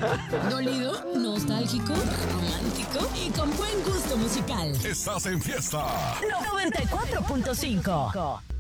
Dolido, nostálgico, romántico y con buen gusto musical. Estás en fiesta. 94.5